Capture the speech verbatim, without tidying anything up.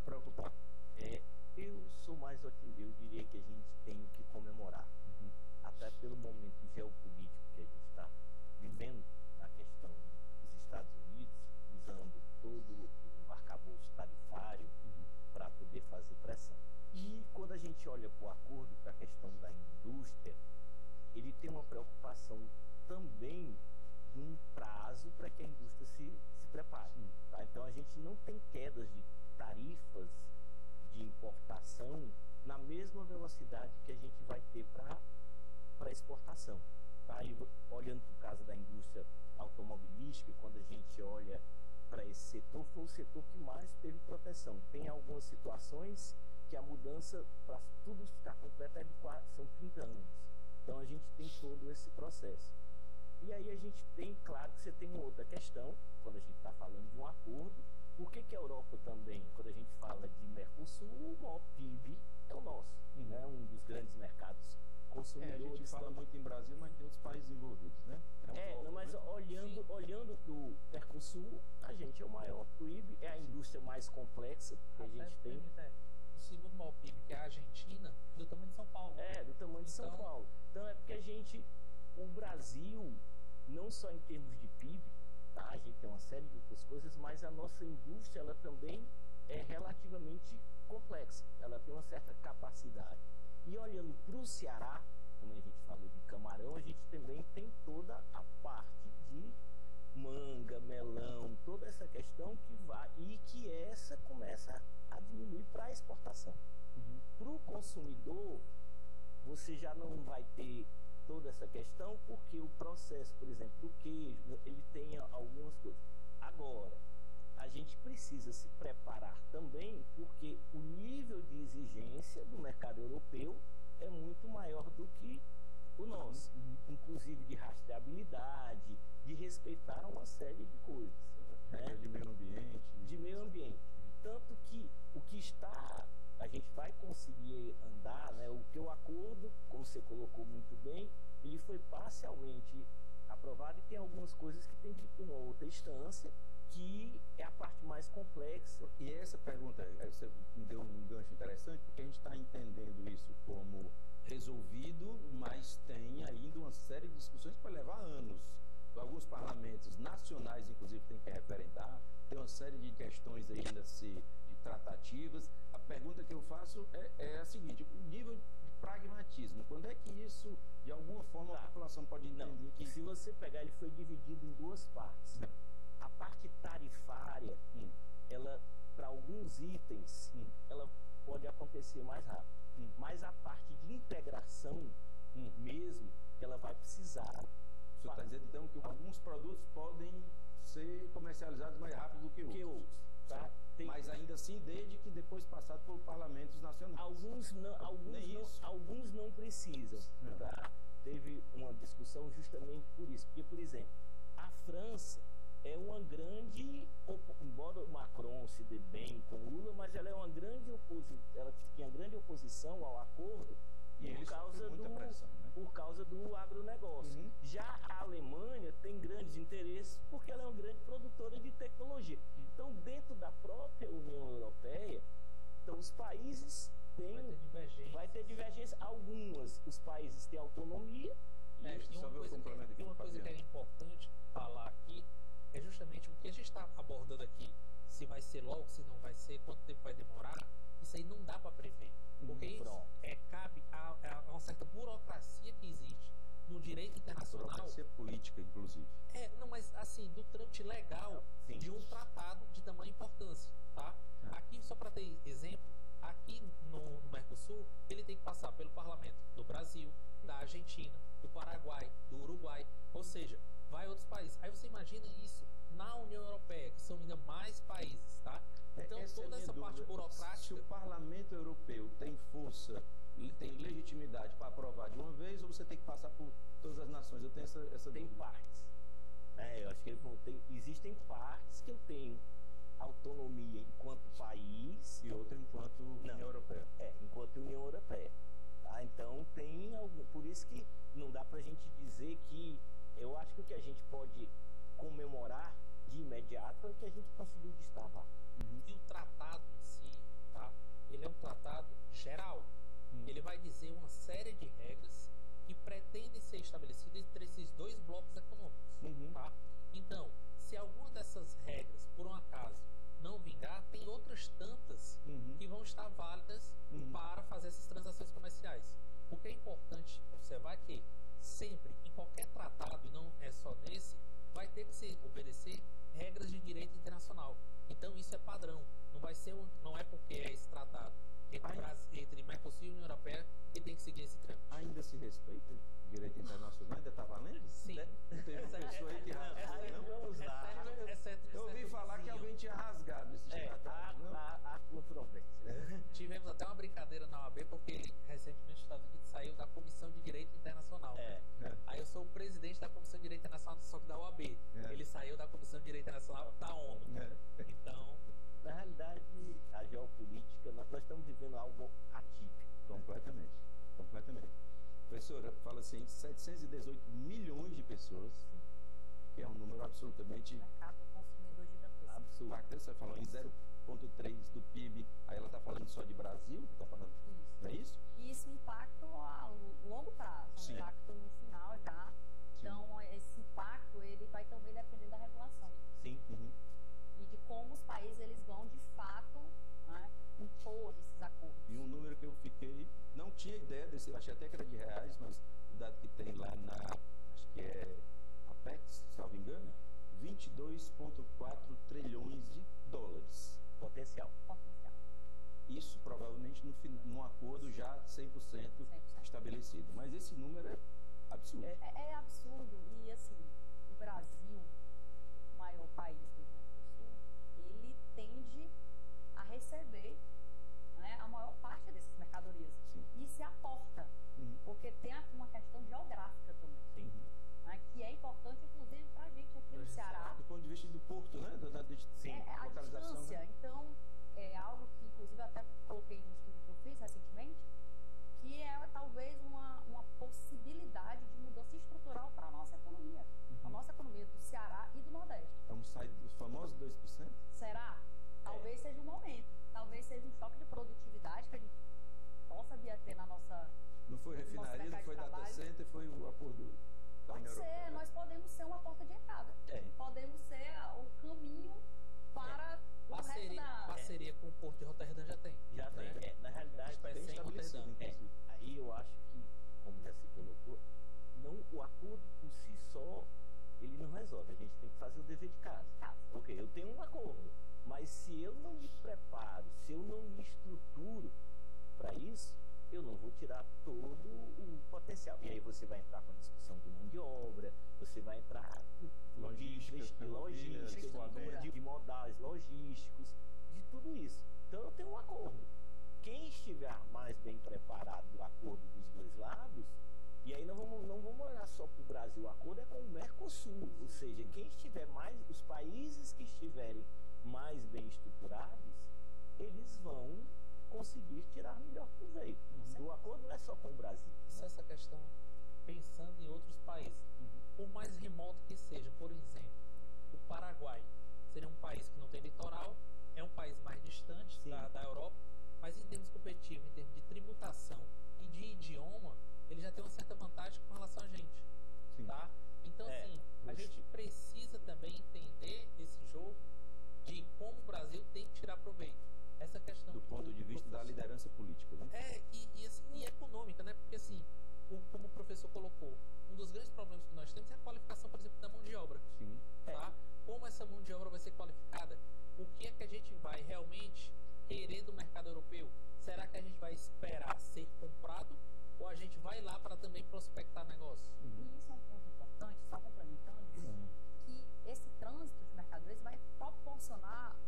preocupar? É, eu sou mais otimista, eu diria que a gente tem que comemorar, uhum. até pelo momento geopolítico que a gente está vivendo, na questão dos Estados Unidos, usando todo o arcabouço tarifário uhum. para poder fazer pressão. E quando a gente olha para o acordo, para a questão da indústria, ele tem uma preocupação também de um prazo para que a indústria se, se prepare. Tá? Então a gente não tem quedas de tarifas de importação na mesma velocidade que a gente vai ter para para exportação. Tá? E olhando para o caso da indústria automobilística, quando a gente olha para esse setor, foi o setor que mais teve proteção. Tem algumas situações que a mudança para tudo ficar completo é de quatro, são trinta anos. Então a gente tem todo esse processo. E aí a gente tem, claro que você tem outra questão, quando a gente está falando de um acordo, por que que a Europa também, quando a gente fala de Mercosul, o maior P I B é o nosso, uhum. né? Um dos grandes mercados consumidores. É, a gente fala muito em Brasil, mas tem outros países envolvidos, né? É, um é bloco, não, mas né? olhando, olhando para o Mercosul, a gente é o maior P I B, é a indústria mais complexa que a gente tem. O segundo maior P I B, que é a Argentina, do tamanho de São Paulo. É, do tamanho de São então... Paulo. Então é porque a gente, o Brasil, não só em termos de P I B, tá? A gente tem uma série de outras coisas, mas a nossa indústria, ela também é relativamente complexa. Ela tem uma certa capacidade. E olhando para o Ceará, como a gente falou de camarão, a gente também tem toda a parte de manga, melão, toda essa questão que vai e que essa começa a diminuir para a exportação. Uhum. Para o consumidor, você já não vai ter toda essa questão, porque o processo, por exemplo, do queijo, ele tem algumas coisas. Agora, a gente precisa se preparar também, porque o nível de exigência do mercado europeu é muito maior do que o nosso, uhum. inclusive de rastreabilidade, de respeitar uma série de coisas. Né? De meio ambiente. De meio ambiente. Tanto que o que está, a gente vai conseguir andar, né? O que o acordo, como você colocou muito bem, ele foi parcialmente aprovado e tem algumas coisas que tem que ir para uma outra instância, que é a parte mais complexa. E essa pergunta, você me deu um gancho interessante, porque a gente está entendendo isso como resolvido, mas tem ainda uma série de discussões para levar anos. Alguns parlamentos nacionais, inclusive, têm que referendar, tem uma série de questões ainda se, de tratativas. A pergunta que eu faço é, é a seguinte: o nível de pragmatismo, quando é que isso, de alguma forma, tá. a população pode entender? Não, que... Se você pegar, ele foi dividido em duas partes. Hum. A parte tarifária, hum. ela, para alguns itens, hum. ela pode acontecer mais rápido. Hum. Mas a parte de integração hum. mesmo, ela vai precisar. O senhor está dizendo, então, que alguns produtos podem ser comercializados mais rápido do que outros. Que outros tá? Tem... Mas ainda assim, desde que depois passado por parlamentos nacionais. Alguns não, alguns não, alguns não precisam. É. Tá? Teve uma discussão justamente por isso. Porque, por exemplo, a França é uma grande, embora o Macron se dê bem com Lula, mas ela é uma grande oposição, ela tinha grande oposição ao acordo e por causa do pressão, né? por causa do agronegócio. Uhum. Já a Alemanha tem grandes interesses porque ela é uma grande produtora de tecnologia. Então, dentro da própria União Europeia, então os países têm, vai ter divergência. Vai ter divergência. Algumas, os países têm autonomia. É, e uma coisa, que, uma coisa que é importante falar aqui é justamente o que a gente está abordando aqui. Se vai ser logo, se não vai ser, quanto tempo vai demorar, isso aí não dá para prever. Porque hum, isso é, cabe a, a uma certa burocracia que existe no direito internacional. Burocracia política, inclusive. É, não, mas assim, do trâmite legal Sim. de um tratado de tamanha importância, tá? É. Aqui, só para ter exemplo, aqui no, no Mercosul, ele tem que passar pelo parlamento do Brasil, da Argentina, do Paraguai, do Uruguai, ou seja, vai a outros países. Aí você imagina isso na União Europeia, que são ainda mais países, tá? Então, essa toda é essa parte burocrática... Se o Parlamento Europeu tem força, tem legitimidade para aprovar de uma vez, ou você tem que passar por todas as nações? Eu tenho essa, essa Tem dúvida. partes. É, eu acho que ele tem, existem partes que eu tenho autonomia enquanto país... E outra enquanto não, União Europeia. É, enquanto União Europeia. Tá? Então, tem algum... Por isso que não dá para a gente dizer que... Eu acho que o que a gente pode comemorar de imediato é que a gente conseguiu destravar. Uhum. E o tratado em si, nasceu, não é porque é esse tratado entre, Brasil, entre Mercosul e União Europeia que tem que seguir esse trâmite. Ainda se respeita o direito internacional? Ainda está valendo? Sim. Não teve uma pessoa aí que rasgou, não? Vamos lá. Eu ouvi falar que alguém tinha rasgado esse É, tratado, não? há, há controvérsia. Tivemos até uma brincadeira na O A B, porque ele, recentemente os Estados Unidos saiu da Comissão de Direito Internacional. É. É. Aí eu sou o presidente da Comissão de Direito Internacional, só que da O A B. É. Ele saiu da Comissão de Direito Internacional da ONU. É. Então, Na realidade, a geopolítica, nós, nós estamos vivendo algo atípico. Completamente. Completamente. Professora, fala assim, setecentos e dezoito milhões de pessoas, que é um número absolutamente Mercado consumidor gigantesco. Absurdo. impactante. Você falou em zero vírgula três do P I B, aí ela está falando só de Brasil, está falando, Isso. não é isso? E isso impacto a longo prazo, Sim. um impacto no final já. Então, esse impacto ele vai também depender da regulação Sim. Uhum. e de como os países eles vão de fato, né, impor esses acordos. E um número que eu fiquei, não tinha ideia desse, eu achei até que era de reais, mas o dado que tem lá na, acho que é Apex, salvo engano, vinte e dois vírgula quatro trilhões de dólares. Potencial. Potencial. Isso provavelmente no, fin- num acordo já cem por cento cem por cento. estabelecido. Mas esse número é absurdo. É, é absurdo e assim, o Brasil, o maior país do Mercosul, ele tende a receber, né, a maior parte dessas mercadorias. Sim. E se aporta, Uhum. porque tem a- uma questão geográfica também, Sim. né, que é importante inclusive para a gente aqui no Hoje, Ceará. Do ponto de vista do porto, né? Da, da, de, Sim. É, é a localização. distância. Né? Então, é algo que, inclusive, eu até coloquei no estudo que eu fiz recentemente, que é talvez uma, uma possibilidade de mudança estrutural para a nossa economia. A Uhum. nossa economia do Ceará e do Nordeste. Vamos sair dos famosos dois por cento? Será? Talvez seja o momento. Talvez seja um choque de produtividade que a gente possa vir a ter na nossa... Não foi Nosso refinaria, não mercado foi de data trabalho. center, foi o acordo da Pode União ser, Europeia. nós podemos ser uma porta de entrada. É. Podemos ser a- o caminho para o resto parceria, da... parceria com o Porto de Roterdã já tem. Já tem. né? É, na realidade, Vai Bem ser em estabelecido, Roterdã. É, inclusive. aí eu acho que, como já se colocou, não, o acordo por si só, ele não resolve. A gente tem que fazer o dever de casa. Casa. Ok, eu tenho um acordo, mas se eu não me preparo, se eu não me estruturo para isso, eu não vou tirar todo o potencial. E aí você vai entrar com a discussão de mão de obra, você vai entrar em Logística, de ferrovia, logística, escoamento. de, de modais logísticos, de tudo isso. Então eu tenho um acordo. Quem estiver mais bem preparado do acordo dos dois lados, e aí não vamos, não vamos olhar só para o Brasil, o acordo é com o Mercosul, ou seja, quem estiver mais, os países que estiverem mais bem estruturados, eles vão conseguir tirar melhor proveito. O acordo não é só com o Brasil. Isso, essa questão, pensando em outros países, por mais remoto que seja, por exemplo, o Paraguai seria um país que não tem litoral, é um país mais distante Sim. da, da Europa, mas em termos competitivos, em termos de tributação e de idioma, ele já tem uma certa vantagem com relação a gente. Sim. Tá? Então, É, assim, a mas- gente precisa também entender esse jogo de como o Brasil tem que tirar proveito. Essa questão Do ponto de vista da liderança política. Né? é, e, e, assim, e econômica, né? Porque assim, o- como o professor colocou, um dos grandes problemas que nós temos é a qualificação, por exemplo, da mão de obra. Sim. Tá? Como essa mão de obra vai ser qualificada? O que é que a gente vai realmente querer do mercado europeu? Será que a gente vai esperar ser comprado ou a gente vai lá para também prospectar negócio? E isso é um ponto importante, só complementando, que esse trânsito de mercadorias vai proporcionar